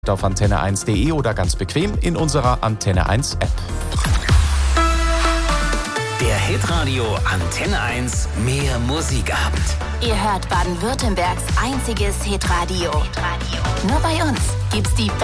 auf antenne1.de oder ganz bequem in unserer Antenne 1 App. Der Hitradio Antenne 1 Mehr Musikabend. Ihr hört Baden-Württembergs einziges Hitradio. Nur bei uns gibt's die